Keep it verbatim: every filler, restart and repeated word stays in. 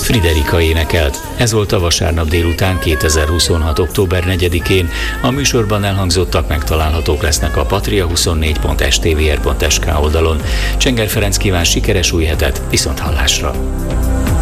Friderika énekelt. Ez volt a vasárnap délután kétezer-huszonhat. október negyedikén. A műsorban elhangzottak megtalálhatók lesznek a patria huszonnégy pont s t v r pont s k oldalon. Csenger Ferenc kíván sikeres új hetet, viszont hallásra!